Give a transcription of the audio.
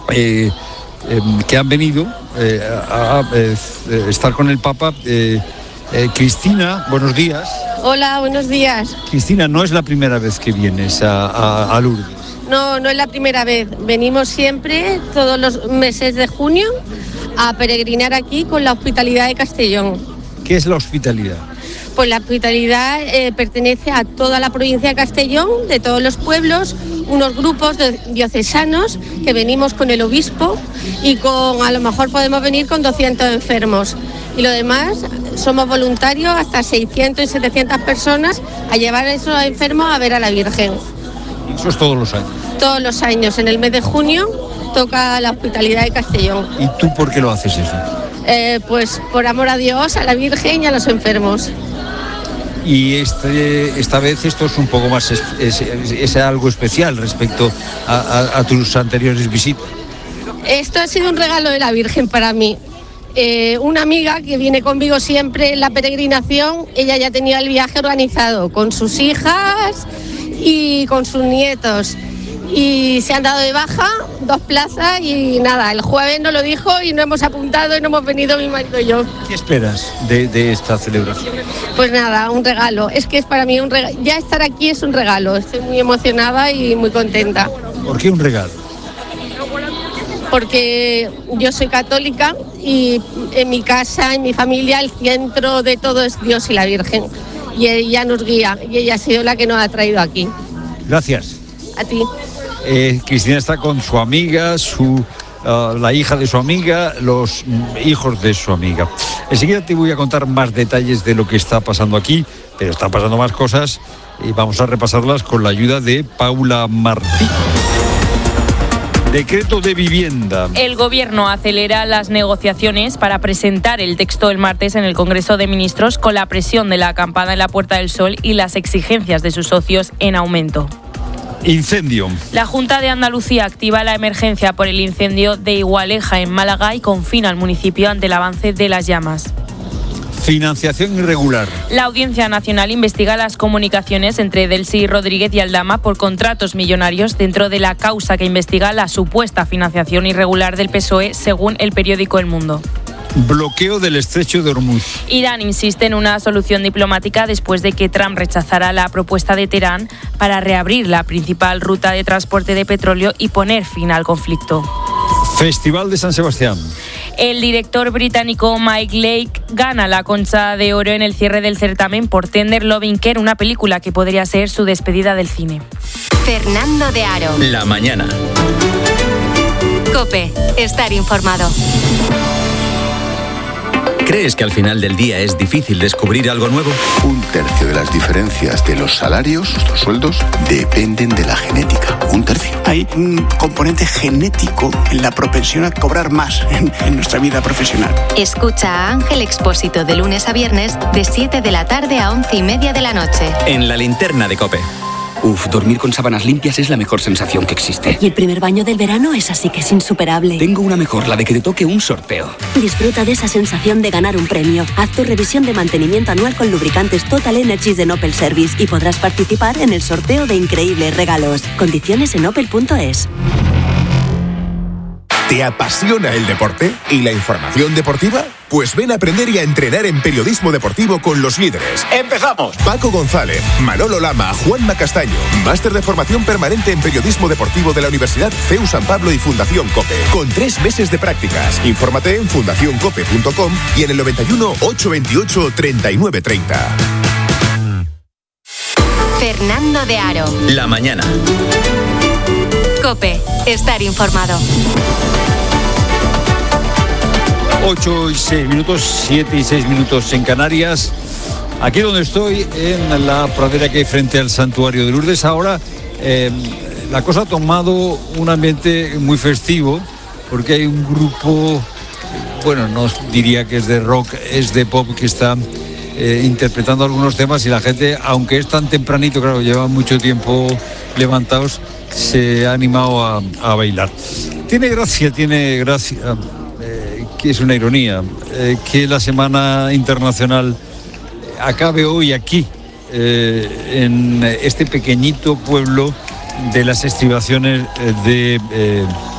que han venido a estar con el Papa. Cristina, buenos días. Hola, buenos días. Cristina, no es la primera vez que vienes a Lourdes. No es la primera vez. Venimos siempre, todos los meses de junio, a peregrinar aquí con la Hospitalidad de Castellón. ¿Qué es la hospitalidad? Pues la hospitalidad pertenece a toda la provincia de Castellón, de todos los pueblos, unos grupos diocesanos que venimos con el obispo y a lo mejor podemos venir con 200 enfermos. Y lo demás, somos voluntarios, hasta 600 y 700 personas, a llevar a esos enfermos a ver a la Virgen. ¿Y eso es todos los años? Todos los años, en el mes de junio, toca la Hospitalidad de Castellón. ¿Y tú por qué lo haces eso? Pues por amor a Dios, a la Virgen y a los enfermos. Y esta vez esto es un poco más, es algo especial respecto a tus anteriores visitas. Esto ha sido un regalo de la Virgen para mí. Una amiga que viene conmigo siempre en la peregrinación, ella ya tenía el viaje organizado con sus hijas y con sus nietos. Y se han dado de baja 2 plazas y nada, el jueves nos lo dijo y nos hemos apuntado y no hemos venido mi marido y yo. ¿Qué esperas de esta celebración? Pues nada, un regalo. Es que es para mí un regalo. Ya estar aquí es un regalo. Estoy muy emocionada y muy contenta. ¿Por qué un regalo? Porque yo soy católica y en mi casa, en mi familia, el centro de todo es Dios y la Virgen. Y ella nos guía y ella ha sido la que nos ha traído aquí. Gracias. A ti. Cristina está con su amiga, la hija de su amiga, los hijos de su amiga. Enseguida te voy a contar más detalles de lo que está pasando aquí, pero están pasando más cosas y vamos a repasarlas con la ayuda de Paula Martí. Decreto de vivienda. El Gobierno acelera las negociaciones para presentar el texto el martes en el Congreso de Ministros con la presión de la acampada en la Puerta del Sol y las exigencias de sus socios en aumento. Incendio. La Junta de Andalucía activa la emergencia por el incendio de Igualeja en Málaga y confina al municipio ante el avance de las llamas. Financiación irregular. La Audiencia Nacional investiga las comunicaciones entre Delcy Rodríguez y Aldama por contratos millonarios dentro de la causa que investiga la supuesta financiación irregular del PSOE, según el periódico El Mundo. Bloqueo del estrecho de Hormuz. Irán insiste en una solución diplomática después de que Trump rechazara la propuesta de Teherán para reabrir la principal ruta de transporte de petróleo y poner fin al conflicto. Festival de San Sebastián. El director británico Mike Lake gana la Concha de Oro en el cierre del certamen por Tender Loving Care, una película que podría ser su despedida del cine. Fernando de Aro. La mañana. COPE. Estar informado. ¿Crees que al final del día es difícil descubrir algo nuevo? 1/3 de las diferencias de los salarios, nuestros sueldos, dependen de la genética. 1/3. Hay un componente genético en la propensión a cobrar más en nuestra vida profesional. Escucha a Ángel Expósito de lunes a viernes de 7 de la tarde a 11:30 de la noche. En la linterna de COPE. Dormir con sábanas limpias es la mejor sensación que existe. Y el primer baño del verano es así que es insuperable. Tengo una mejor, la de que te toque un sorteo. Disfruta de esa sensación de ganar un premio. Haz tu revisión de mantenimiento anual con lubricantes Total Energies de Opel Service y podrás participar en el sorteo de increíbles regalos. Condiciones en opel.es. ¿Te apasiona el deporte y la información deportiva? Pues ven a aprender y a entrenar en periodismo deportivo con los líderes. ¡Empezamos! Paco González, Manolo Lama, Juanma Castaño. Máster de formación permanente en periodismo deportivo de la Universidad CEU San Pablo y Fundación COPE. Con 3 meses de prácticas. Infórmate en fundacioncope.com y en el 91 828 3930. Fernando de Aro. La mañana. COPE. Estar informado. 8 y 6 minutos, 7 y 6 minutos en Canarias. Aquí donde estoy, en la pradera que hay frente al santuario de Lourdes, ahora la cosa ha tomado un ambiente muy festivo, porque hay un grupo, bueno, no diría que es de rock, es de pop, que está interpretando algunos temas y la gente, aunque es tan tempranito, claro, lleva mucho tiempo levantados, se ha animado a bailar. Tiene gracia, que es una ironía, que la Semana Internacional acabe hoy aquí, en este pequeñito pueblo de las estribaciones de